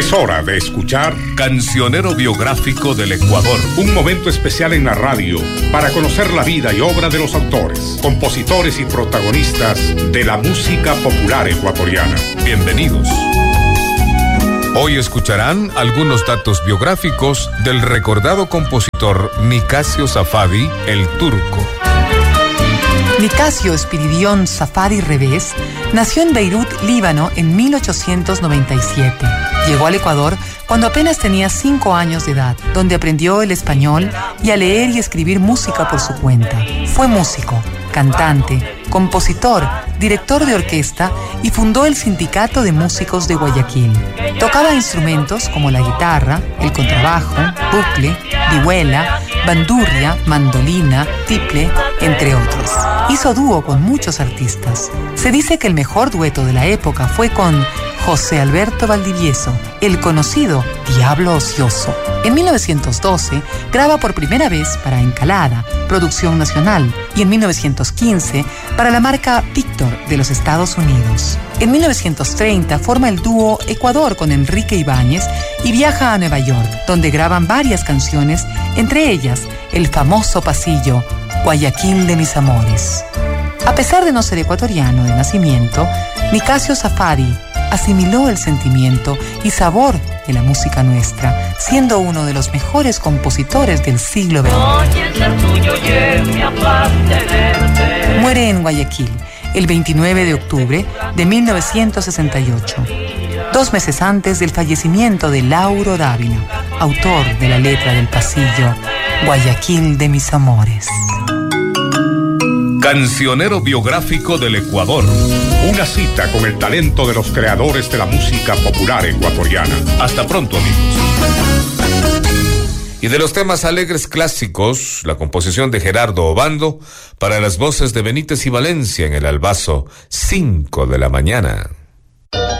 Es hora de escuchar Cancionero Biográfico del Ecuador. Un momento especial en la radio para conocer la vida y obra de los autores, compositores y protagonistas de la música popular ecuatoriana. Bienvenidos. Hoy escucharán algunos datos biográficos del recordado compositor Nicasio Safadi, el Turco. Nicasio Espiridión Safadi Revés nació en Beirut, Líbano, en 1897. Llegó al Ecuador cuando apenas tenía 5 años de edad, donde aprendió el español y a leer y escribir música por su cuenta. Fue músico, cantante, compositor, director de orquesta y fundó el Sindicato de Músicos de Guayaquil. Tocaba instrumentos como la guitarra, el contrabajo, bucle, vihuela, bandurria, mandolina, tiple, entre otros. Hizo dúo con muchos artistas. Se dice que el mejor dueto de la época fue con José Alberto Valdivieso, el conocido Diablo Ocioso. En 1912 graba por primera vez para Encalada, producción nacional, y en 1915 para la marca Victor de los Estados Unidos. En 1930 forma el dúo Ecuador con Enrique Ibáñez y viaja a Nueva York, donde graban varias canciones, entre ellas el famoso pasillo Guayaquil de mis amores. A pesar de no ser ecuatoriano de nacimiento, Nicasio Safadi asimiló el sentimiento y sabor de la música nuestra, siendo uno de los mejores compositores del siglo XX. Muere en Guayaquil el 29 de octubre de 1968, 2 meses antes del fallecimiento de Lauro Dávila, autor de la letra del pasillo Guayaquil de mis amores. Cancionero Biográfico del Ecuador. Una cita con el talento de los creadores de la música popular ecuatoriana. Hasta pronto, amigos. Y de los temas alegres clásicos, la composición de Gerardo Obando para las voces de Benítez y Valencia en el Albazo, 5 de la mañana.